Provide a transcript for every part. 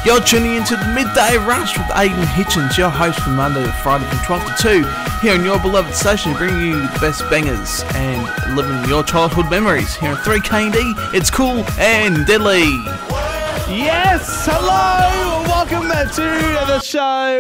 You're tuning into the Midday Rush with Aidan Hitchens, your host from Monday to Friday from 12 to 2, here on your beloved station, bringing you the best bangers and living your childhood memories. Here on 3KD, it's cool and deadly. Yes, hello, welcome to the show.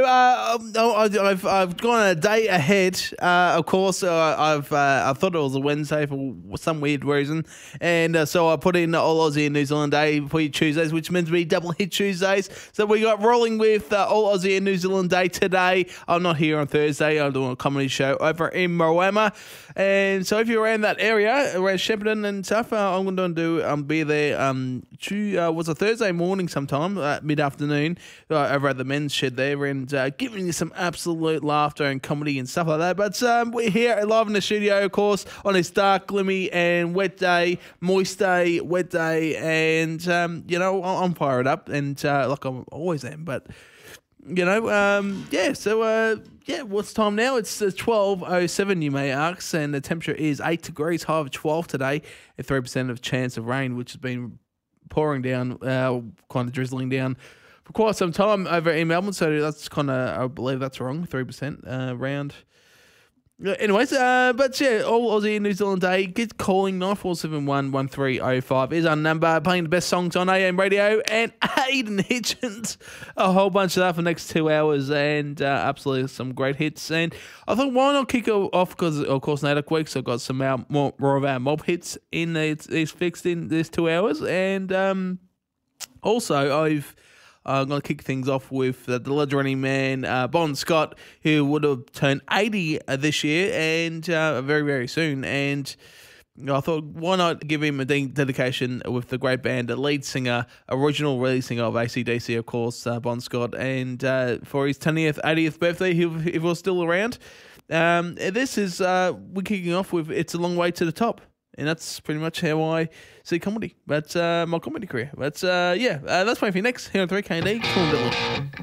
I've gone a day ahead. Of course, I thought it was a Wednesday for some weird reason, and so I put in All Aussie and New Zealand Day for you Tuesdays, which meant to be double hit Tuesdays. So we got rolling with All Aussie and New Zealand Day today. I'm not here on Thursday. I'm doing a comedy show over in Moama, and so if you're around that area, around Shepparton and stuff, I'm going to be there. Was a Thursday morning sometime, mid-afternoon, over at the men's shed there, and giving you some absolute laughter and comedy and stuff like that. But we're here live in the studio, of course, on this dark, gloomy and wet day, moist day, wet day, and, I'm fired up, and like I always am, but... what's time now? It's 12:07, you may ask, and the temperature is 8 degrees, high of 12 today, a 3% of chance of rain, which has been pouring down, kind of drizzling down for quite some time over in Melbourne, so that's kind of, I believe that's wrong, 3% round. Anyways, but yeah, All Aussie New Zealand Day, get calling 9471 1305 is our number, playing the best songs on AM radio, and Aidan Hitchens, a whole bunch of that for the next 2 hours, and absolutely some great hits. And I thought, why not kick it off, because of course NAIDOC week, so I've got some more of our mob hits in these fixed in this 2 hours, and also I'm going to kick things off with the legend man, Bon Scott, who would have turned 80 this year, and very, very soon. And I thought, why not give him a dedication with the great band, the lead singer, original lead singer of AC/DC, of course, Bon Scott, and for his 80th birthday, if he was still around. This is, we're kicking off with It's a Long Way to the Top. And that's pretty much how I see comedy. But my comedy career. But that's playing for you next here on 3KD. Cool and Deadly.